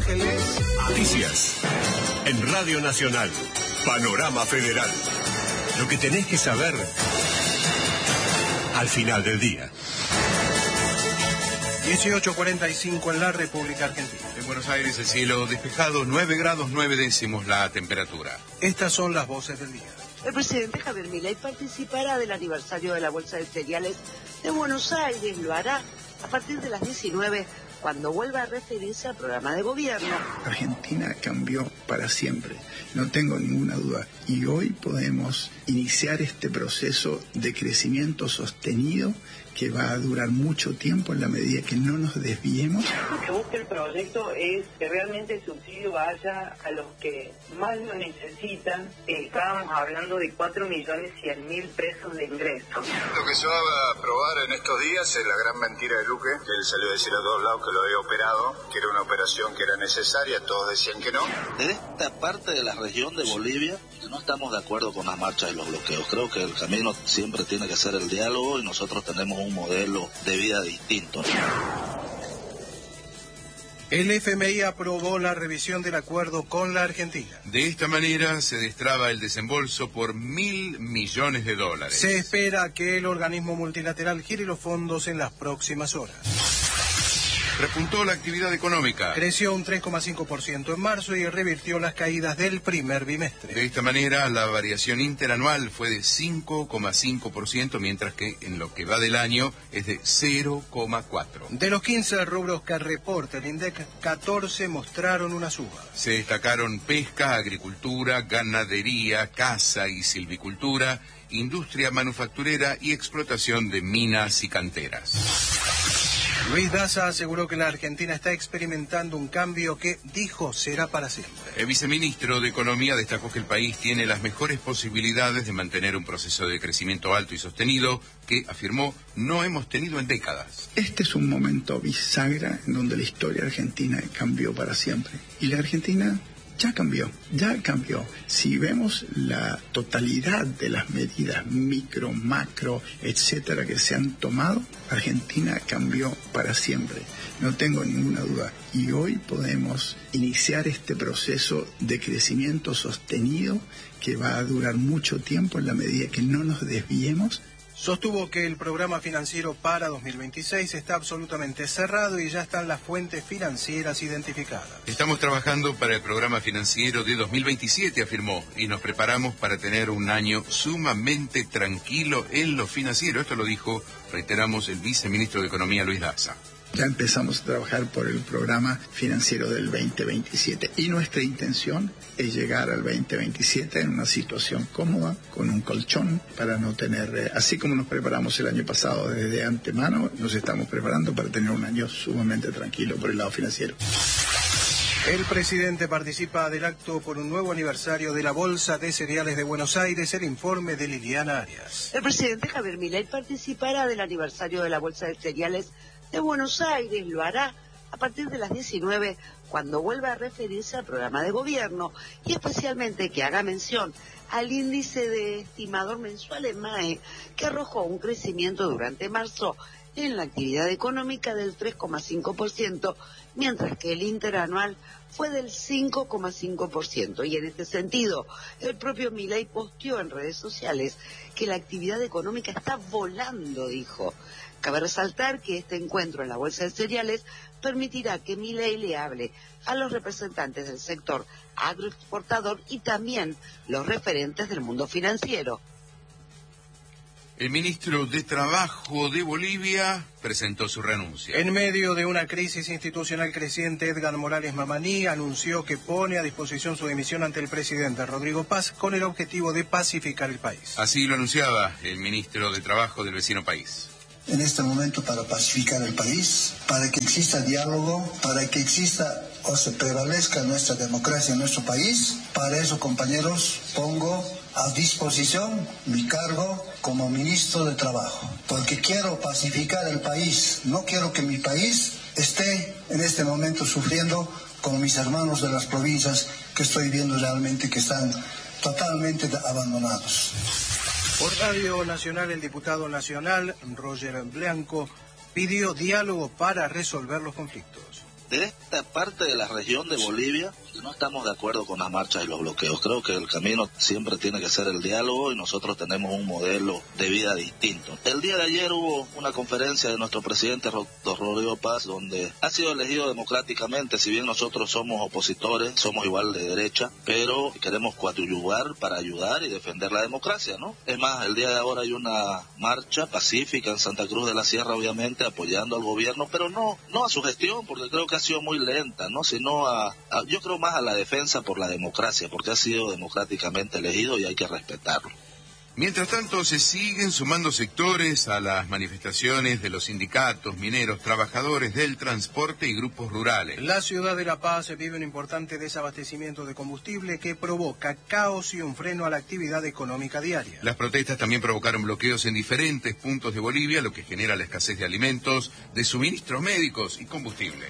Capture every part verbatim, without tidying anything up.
Ángeles. Noticias. En Radio Nacional. Panorama Federal. Lo que tenés que saber al final del día. dieciocho cuarenta y cinco en la República Argentina. En Buenos Aires el cielo despejado, nueve grados nueve décimos la temperatura. Estas son las voces del día. El presidente Javier Milei participará del aniversario de la Bolsa de Cereales de Buenos Aires. Lo hará a partir de las diecinueve, cuando vuelva a referirse al programa de gobierno. Argentina cambió para siempre, no tengo ninguna duda. Y hoy podemos iniciar este proceso de crecimiento sostenido que va a durar mucho tiempo en la medida que no nos desviemos. Lo que busca el proyecto es que realmente el subsidio vaya a los que más lo necesitan. Estábamos hablando de cuatro millones cien mil pesos de ingresos. Lo que se va a aprobar en estos días es la gran mentira de Luque, que él salió a decir a todos lados que lo había operado, que era una operación que era necesaria, todos decían que no. De esta parte de la región de Bolivia no estamos de acuerdo con las marchas y los bloqueos. Creo que el camino siempre tiene que ser el diálogo y nosotros tenemos un modelo de vida distinto. El F M I aprobó la revisión del acuerdo con la Argentina. De esta manera se destraba el desembolso por mil millones de dólares. Se espera que el organismo multilateral gire los fondos en las próximas horas. Repuntó la actividad económica. Creció un tres coma cinco por ciento en marzo y revirtió las caídas del primer bimestre. De esta manera, la variación interanual fue de cinco coma cinco por ciento, mientras que en lo que va del año es de cero coma cuatro por ciento. De los quince rubros que reporta el INDEC, catorce mostraron una suba. Se destacaron pesca, agricultura, ganadería, caza y silvicultura, industria manufacturera y explotación de minas y canteras. Luis Daza aseguró que la Argentina está experimentando un cambio que, dijo, será para siempre. El viceministro de Economía destacó que el país tiene las mejores posibilidades de mantener un proceso de crecimiento alto y sostenido que, afirmó, no hemos tenido en décadas. Este es un momento bisagra en donde la historia argentina cambió para siempre. Y la Argentina ya cambió, ya cambió. Si vemos la totalidad de las medidas micro, macro, etcétera, que se han tomado, Argentina cambió para siempre. No tengo ninguna duda. Y hoy podemos iniciar este proceso de crecimiento sostenido que va a durar mucho tiempo en la medida que no nos desviemos. Sostuvo que el programa financiero para dos mil veintiséis está absolutamente cerrado y ya están las fuentes financieras identificadas. Estamos trabajando para el programa financiero de dos mil veintisiete, afirmó, y nos preparamos para tener un año sumamente tranquilo en lo financiero. Esto lo dijo, reiteramos, el viceministro de Economía, Luis Daza. Ya empezamos a trabajar por el programa financiero del veinte veintisiete y nuestra intención es llegar al veinte veintisiete en una situación cómoda, con un colchón, para no tener, eh, así como nos preparamos el año pasado desde antemano, nos estamos preparando para tener un año sumamente tranquilo por el lado financiero. El presidente participa del acto por un nuevo aniversario de la Bolsa de Cereales de Buenos Aires. El informe de Liliana Arias. El presidente Javier Milei participará del aniversario de la Bolsa de Cereales de Buenos Aires. Lo hará a partir de las diecinueve, cuando vuelva a referirse al programa de gobierno, y especialmente que haga mención al índice de estimador mensual en M A E, que arrojó un crecimiento durante marzo en la actividad económica del tres coma cinco por ciento, mientras que el interanual fue del cinco coma cinco por ciento. Y en este sentido, el propio Milei posteó en redes sociales que la actividad económica está volando, dijo. Cabe resaltar que este encuentro en la Bolsa de Cereales permitirá que Milei le hable a los representantes del sector agroexportador y también los referentes del mundo financiero. El ministro de Trabajo de Bolivia presentó su renuncia. En medio de una crisis institucional creciente, Edgar Morales Mamani anunció que pone a disposición su dimisión ante el presidente Rodrigo Paz con el objetivo de pacificar el país. Así lo anunciaba el ministro de Trabajo del vecino país. En este momento, para pacificar el país, para que exista diálogo, para que exista o se prevalezca nuestra democracia en nuestro país, para eso, compañeros, pongo a disposición mi cargo como ministro de Trabajo, porque quiero pacificar el país, no quiero que mi país esté en este momento sufriendo como mis hermanos de las provincias que estoy viendo realmente que están totalmente abandonados. Por Radio Nacional, el diputado nacional, Roger Blanco, pidió diálogo para resolver los conflictos. de esta parte de la región de Bolivia que no estamos de acuerdo con las marchas y los bloqueos. Creo que el camino siempre tiene que ser el diálogo y nosotros tenemos un modelo de vida distinto. El día de ayer hubo una conferencia de nuestro presidente doctor Rodrigo Paz, donde ha sido elegido democráticamente. Si bien nosotros somos opositores, somos igual de derecha, pero queremos coadyuvar para ayudar y defender la democracia, ¿no? Es más, el día de ahora hay una marcha pacífica en Santa Cruz de la Sierra, obviamente apoyando al gobierno, pero no no a su gestión, porque creo que ha sido muy lenta, ¿no? Sino a, a yo creo más a la defensa por la democracia, porque ha sido democráticamente elegido y hay que respetarlo. Mientras tanto, se siguen sumando sectores a las manifestaciones de los sindicatos, mineros, trabajadores del transporte y grupos rurales. La ciudad de La Paz vive un importante desabastecimiento de combustible que provoca caos y un freno a la actividad económica diaria. Las protestas también provocaron bloqueos en diferentes puntos de Bolivia, lo que genera la escasez de alimentos, de suministros médicos y combustible.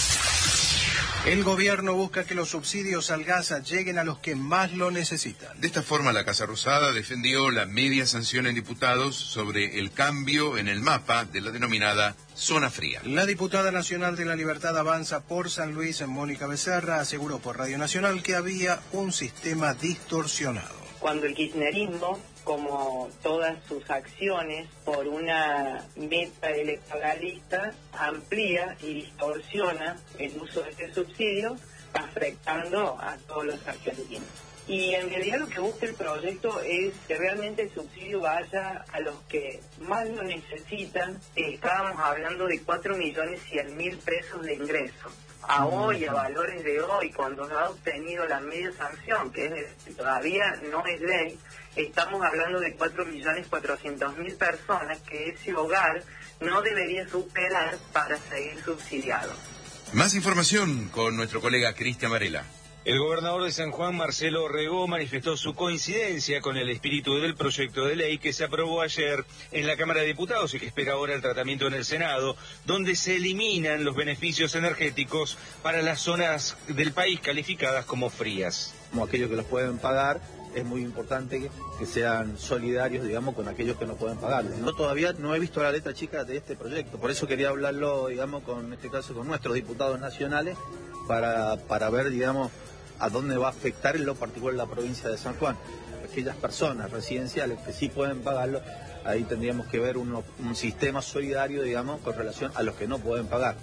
El gobierno busca que los subsidios al gas lleguen a los que más lo necesitan. De esta forma, la Casa Rosada defendió la media sanción en diputados sobre el cambio en el mapa de la denominada zona fría. La diputada nacional de la Libertad Avanza por San Luis, Mónica Becerra, aseguró por Radio Nacional que había un sistema distorsionado. Cuando el kirchnerismo, como todas sus acciones, por una meta electoralista, amplía y distorsiona el uso de este subsidio, afectando a todos los argentinos. Y en realidad lo que busca el proyecto es que realmente el subsidio vaya a los que más lo necesitan. Estábamos hablando de cuatro millones cien mil pesos de ingresos. A hoy, a valores de hoy, cuando se ha obtenido la media sanción, que es, todavía no es ley, estamos hablando de cuatro millones cuatrocientas mil personas que ese hogar no debería superar para seguir subsidiado. Más información con nuestro colega Cristian Varela. El gobernador de San Juan, Marcelo Orregó, manifestó su coincidencia con el espíritu del proyecto de ley que se aprobó ayer en la Cámara de Diputados y que espera ahora el tratamiento en el Senado, donde se eliminan los beneficios energéticos para las zonas del país calificadas como frías. Como aquellos que los pueden pagar, es muy importante que, que sean solidarios, digamos, con aquellos que no pueden pagarlos. Yo todavía no he visto la letra chica de este proyecto, por eso quería hablarlo, digamos, con en este caso con nuestros diputados nacionales, para, para ver, digamos, a dónde va a afectar en lo particular la provincia de San Juan. Aquellas personas residenciales que sí pueden pagarlo, ahí tendríamos que ver uno, un sistema solidario, digamos, con relación a los que no pueden pagar.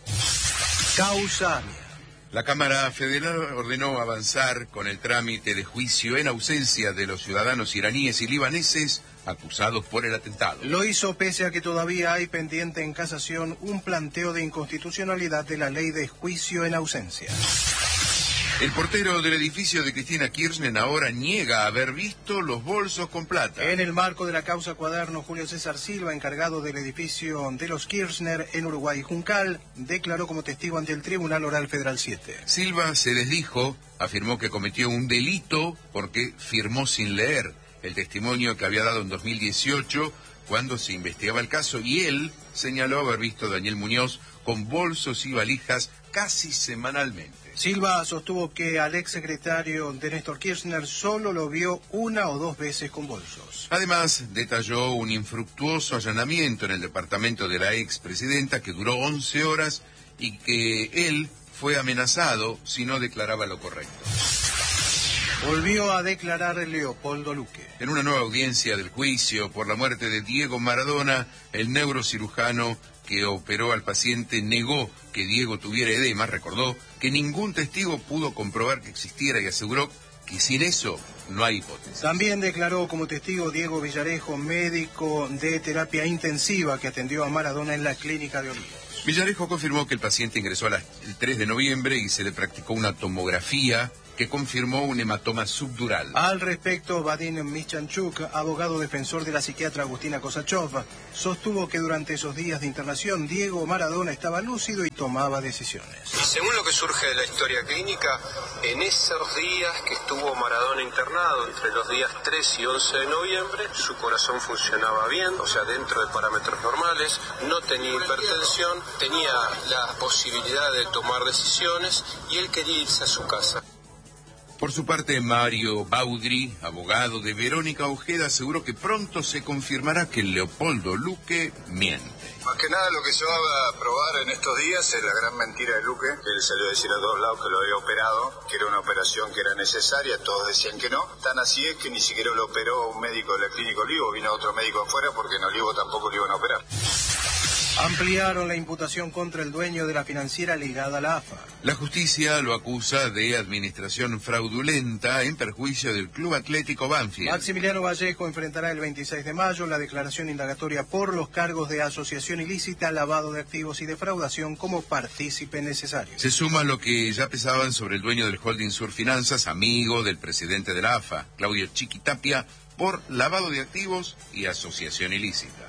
Causa. La Cámara Federal ordenó avanzar con el trámite de juicio en ausencia de los ciudadanos iraníes y libaneses acusados por el atentado. Lo hizo pese a que todavía hay pendiente en casación un planteo de inconstitucionalidad de la ley de juicio en ausencia. El portero del edificio de Cristina Kirchner ahora niega haber visto los bolsos con plata. En el marco de la causa Cuaderno, Julio César Silva, encargado del edificio de los Kirchner en Uruguay Juncal, declaró como testigo ante el Tribunal Oral Federal siete. Silva se desdijo, afirmó que cometió un delito porque firmó sin leer el testimonio que había dado en dos mil dieciocho cuando se investigaba el caso, y él señaló haber visto a Daniel Muñoz con bolsos y valijas casi semanalmente. Silva sostuvo que al exsecretario de Néstor Kirchner solo lo vio una o dos veces con bolsos. Además, detalló un infructuoso allanamiento en el departamento de la expresidenta que duró once horas y que él fue amenazado si no declaraba lo correcto. Volvió a declarar Leopoldo Luque. En una nueva audiencia del juicio por la muerte de Diego Maradona, el neurocirujano que operó al paciente negó que Diego tuviera edema, recordó que ningún testigo pudo comprobar que existiera y aseguró que sin eso no hay hipótesis. También declaró como testigo Diego Villarejo, médico de terapia intensiva que atendió a Maradona en la clínica de Olivos. Villarejo confirmó que el paciente ingresó a las, el tres de noviembre y se le practicó una tomografía que confirmó un hematoma subdural. Al respecto, Vadim Michanchuk, abogado defensor de la psiquiatra Agustina Kosachov, sostuvo que durante esos días de internación Diego Maradona estaba lúcido y tomaba decisiones. Según lo que surge de la historia clínica, en esos días que estuvo Maradona internado, entre los días tres y once de noviembre, su corazón funcionaba bien, o sea, dentro de parámetros normales, no tenía hipertensión, tenía la posibilidad de tomar decisiones y él quería irse a su casa. Por su parte, Mario Baudry, abogado de Verónica Ojeda, aseguró que pronto se confirmará que Leopoldo Luque miente. Más que nada lo que se va a probar en estos días es la gran mentira de Luque, que él salió a decir a todos lados que lo había operado, que era una operación que era necesaria, todos decían que no. Tan así es que ni siquiera lo operó un médico de la Clínica Olivo, vino otro médico afuera porque en Olivo tampoco lo iban a operar. Ampliaron la imputación contra el dueño de la financiera ligada a la A F A. La justicia lo acusa de administración fraudulenta en perjuicio del Club Atlético Banfield. Maximiliano Vallejo enfrentará el veintiséis de mayo la declaración indagatoria por los cargos de asociación ilícita, lavado de activos y defraudación como partícipe necesario. Se suma lo que ya pesaban sobre el dueño del holding Sur Finanzas, amigo del presidente de la A F A, Claudio Chiquitapia, por lavado de activos y asociación ilícita.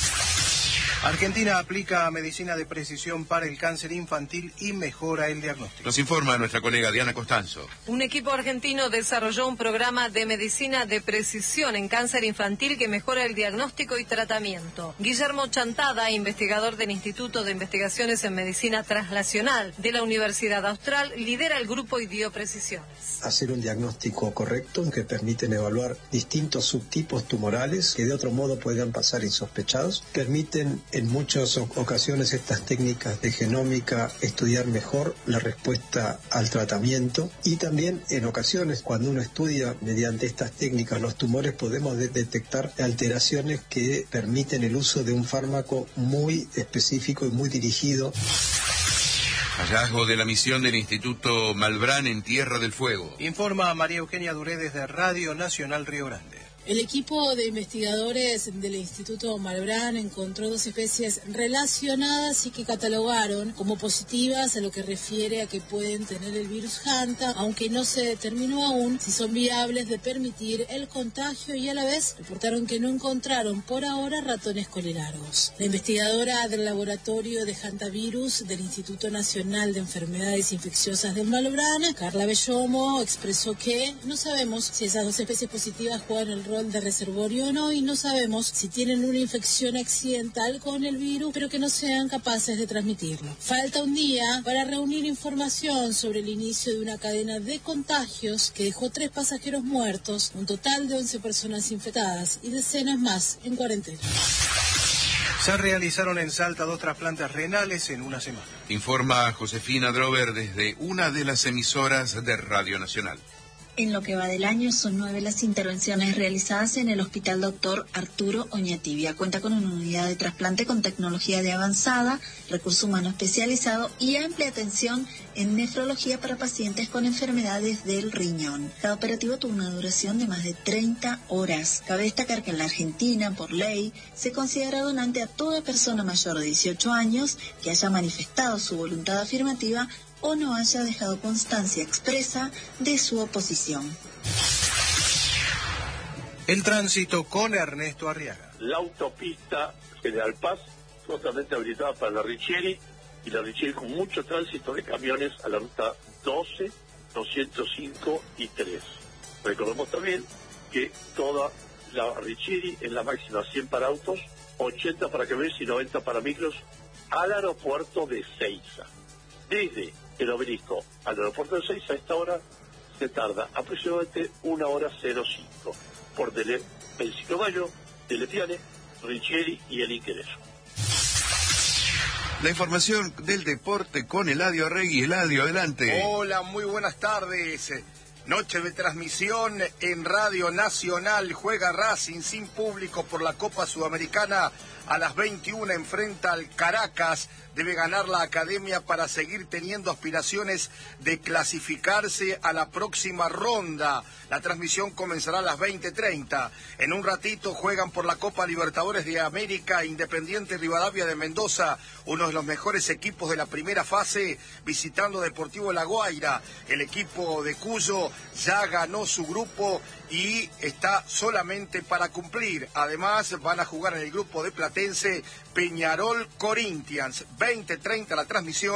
Argentina aplica medicina de precisión para el cáncer infantil y mejora el diagnóstico. Nos informa nuestra colega Diana Costanzo. Un equipo argentino desarrolló un programa de medicina de precisión en cáncer infantil que mejora el diagnóstico y tratamiento. Guillermo Chantada, investigador del Instituto de Investigaciones en Medicina Translacional de la Universidad Austral, lidera el grupo y dio precisiones. Hacer un diagnóstico correcto que permiten evaluar distintos subtipos tumorales que de otro modo podrían pasar insospechados, permiten en muchas ocasiones estas técnicas de genómica estudiar mejor la respuesta al tratamiento, y también en ocasiones cuando uno estudia mediante estas técnicas los tumores podemos de- detectar alteraciones que permiten el uso de un fármaco muy específico y muy dirigido. Hallazgo de la misión del Instituto Malbrán en Tierra del Fuego. Informa María Eugenia Duré desde Radio Nacional Río Grande. El equipo de investigadores del Instituto Malbrán encontró dos especies relacionadas y que catalogaron como positivas a lo que refiere a que pueden tener el virus Hanta, aunque no se determinó aún si son viables de permitir el contagio, y a la vez reportaron que no encontraron por ahora ratones colelargos. La investigadora del laboratorio de hantavirus del Instituto Nacional de Enfermedades Infecciosas del Malbrán, Carla Bellomo, expresó que no sabemos si esas dos especies positivas juegan el rol de reservorio o no, y no sabemos si tienen una infección accidental con el virus, pero que no sean capaces de transmitirlo. Falta un día para reunir información sobre el inicio de una cadena de contagios que dejó tres pasajeros muertos, un total de once personas infectadas y decenas más en cuarentena. Se realizaron en Salta dos trasplantes renales en una semana. Informa Josefina Drover desde una de las emisoras de Radio Nacional. En lo que va del año, son nueve las intervenciones realizadas en el Hospital Doctor Arturo Oñatibia. Cuenta con una unidad de trasplante con tecnología de avanzada, recurso humano especializado y amplia atención en nefrología para pacientes con enfermedades del riñón. Cada operativo tuvo una duración de más de treinta horas. Cabe destacar que en la Argentina, por ley, se considera donante a toda persona mayor de dieciocho años que haya manifestado su voluntad afirmativa o no haya dejado constancia expresa de su oposición. El tránsito con Ernesto Arriaga. La autopista General Paz, totalmente habilitada para la Richieri, y la Richieri con mucho tránsito de camiones a la ruta doce, doscientos cinco y tres. Recordemos también que toda la Richieri es la máxima cien para autos, ochenta para camiones y noventa para micros al aeropuerto de Seiza. Desde el Obelisco al aeropuerto de Seiza a esta hora se tarda aproximadamente una hora cero cinco por Tele, el Ciclomayo, Telepiane, Richieri y el ingreso. La información del deporte con Eladio Regui. Eladio, adelante. Hola, muy buenas tardes. Noche de transmisión en Radio Nacional. Juega Racing sin público por la Copa Sudamericana. A las veintiuna enfrenta al Caracas. Debe ganar la Academia para seguir teniendo aspiraciones de clasificarse a la próxima ronda. La transmisión comenzará a las veinte treinta. En un ratito juegan por la Copa Libertadores de América Independiente Rivadavia de Mendoza, uno de los mejores equipos de la primera fase, visitando Deportivo La Guaira. El equipo de Cuyo ya ganó su grupo y está solamente para cumplir. Además van a jugar en el grupo de Platense Peñarol Corinthians. veinte treinta la transmisión.